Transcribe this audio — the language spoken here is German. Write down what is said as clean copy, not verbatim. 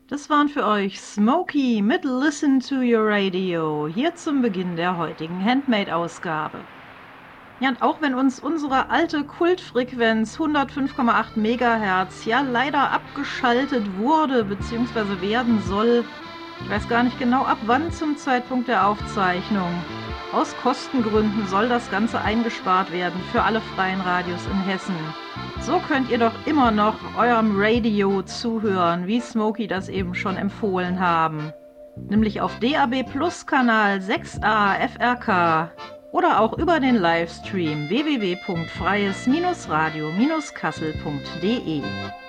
Das waren für euch Smokey mit Listen to Your Radio, hier zum Beginn der heutigen Handmade-Ausgabe. Ja, und auch wenn uns unsere alte Kultfrequenz 105,8 MHz ja leider abgeschaltet wurde bzw. werden soll, ich weiß gar nicht genau ab wann zum Zeitpunkt der Aufzeichnung. Aus Kostengründen soll das Ganze eingespart werden für alle freien Radios in Hessen. So könnt ihr doch immer noch eurem Radio zuhören, wie Smokey das eben schon empfohlen haben. Nämlich auf DAB Plus Kanal 6a FRK oder auch über den Livestream www.freies-radio-kassel.de.